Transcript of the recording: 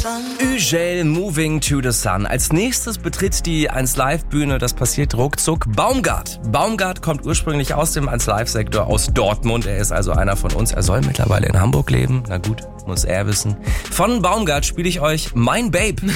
Üjel, Moving to the Sun. Als nächstes betritt die 1Live-Bühne, das passiert ruckzuck, Baumgart. Baumgart kommt ursprünglich aus dem 1Live-Sektor aus Dortmund. Er ist also einer von uns. Er soll mittlerweile in Hamburg leben. Na gut, muss er wissen. Von Baumgart spiele ich euch Mein Babe.